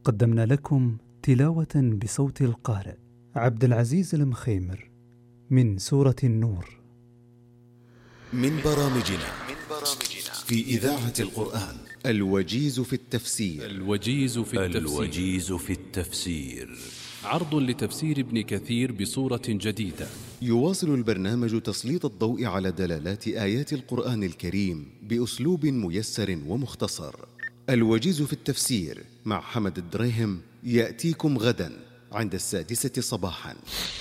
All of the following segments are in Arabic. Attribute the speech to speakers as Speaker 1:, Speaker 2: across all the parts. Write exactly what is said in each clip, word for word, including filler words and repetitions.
Speaker 1: قدمنا لكم تلاوة بصوت القارئ عبد العزيز المخيمر من سورة النور.
Speaker 2: من برامجنا في إذاعة القرآن الوجيز في التفسير.
Speaker 3: الوجيز في التفسير,
Speaker 2: الوجيز في التفسير.
Speaker 3: عرض لتفسير ابن كثير بصورة جديدة.
Speaker 2: يواصل البرنامج تسليط الضوء على دلالات آيات القرآن الكريم بأسلوب ميسر ومختصر. الوجيز في التفسير مع حمد الدريهم يأتيكم غدا عند السادسة صباحا.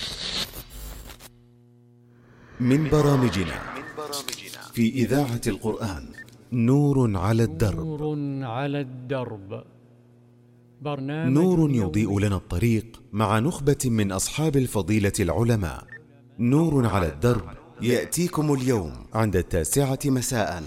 Speaker 2: من برامجنا في إذاعة القرآن نور على الدرب.
Speaker 4: نور على الدرب، برنامج
Speaker 2: نور يضيء لنا الطريق مع نخبة من أصحاب الفضيلة العلماء. نور على الدرب يأتيكم اليوم عند التاسعة مساء.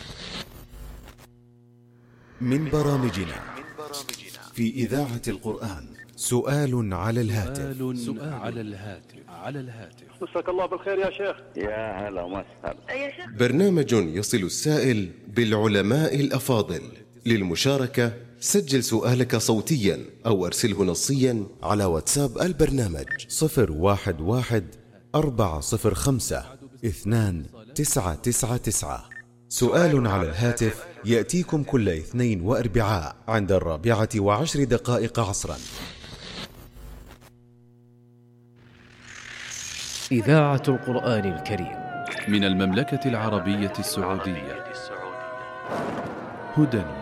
Speaker 2: من برامجنا في إذاعة القرآن سؤال على الهاتف.
Speaker 3: سؤال على الهاتف على الهاتف
Speaker 5: مساك الله بالخير يا شيخ.
Speaker 6: يا هلا وسهلا
Speaker 5: يا شيخ.
Speaker 2: برنامج يصل السائل بالعلماء الأفاضل. للمشاركة سجل سؤالك صوتيا أو أرسله نصيا على واتساب البرنامج صفر واحد واحد أربعة صفر خمسة اثنان تسعة تسعة تسعة. سؤال على الهاتف يأتيكم كل اثنين وأربعاء عند الرابعة وعشر دقائق عصرا.
Speaker 7: إذاعة القرآن الكريم
Speaker 3: من المملكة العربية السعودية. هدى